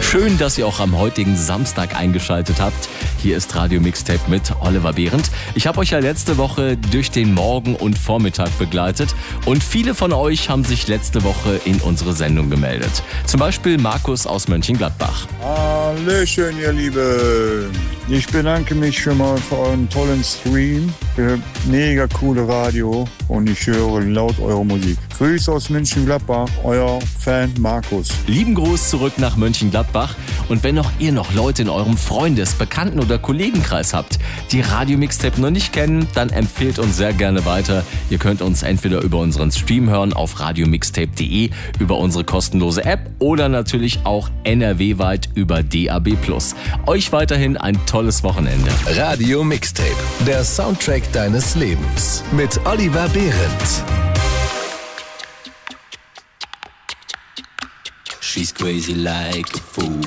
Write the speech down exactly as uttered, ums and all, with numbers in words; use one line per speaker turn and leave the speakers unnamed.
Schön, dass ihr auch am heutigen Samstag eingeschaltet habt. Hier ist Radio Mixtape mit Oliver Behrendt. Ich habe euch ja letzte Woche durch den Morgen und Vormittag begleitet und viele von euch haben sich letzte Woche in unsere Sendung gemeldet. Zum Beispiel Markus aus Mönchengladbach.
Hallöchen, ihr Lieben. Ich bedanke mich schon mal für euren tollen Stream, für mega coole Radio und ich höre laut eure Musik. Grüße aus Mönchengladbach, euer Fan Markus.
Lieben Gruß zurück nach Mönchengladbach. Und wenn auch ihr noch Leute in eurem Freundes-, Bekannten- oder Kollegenkreis habt, die Radio Mixtape noch nicht kennen, dann empfehlt uns sehr gerne weiter. Ihr könnt uns entweder über unseren Stream hören auf radiomixtape punkt de, über unsere kostenlose App oder natürlich auch N R W-weit über D A B plus. Euch weiterhin ein tolles Wochenende.
Radio Mixtape, der Soundtrack deines Lebens mit Oliver Behrendt.
She's crazy like a fool.